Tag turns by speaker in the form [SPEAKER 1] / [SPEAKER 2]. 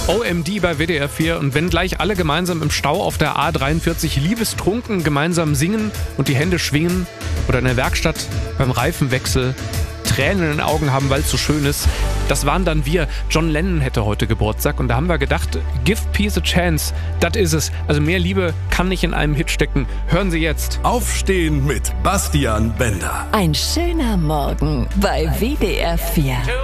[SPEAKER 1] OMD bei WDR 4 und wenn gleich alle gemeinsam im Stau auf der A43 liebestrunken gemeinsam singen und die Hände schwingen oder in der Werkstatt beim Reifenwechsel Tränen in den Augen haben, weil es so schön ist. Das waren dann wir. John Lennon hätte heute Geburtstag und da haben wir gedacht, give peace a chance. Das ist es. Also mehr Liebe kann nicht in einem Hit stecken. Hören Sie jetzt.
[SPEAKER 2] Aufstehen mit Bastian Bender.
[SPEAKER 3] Ein schöner Morgen bei WDR 4.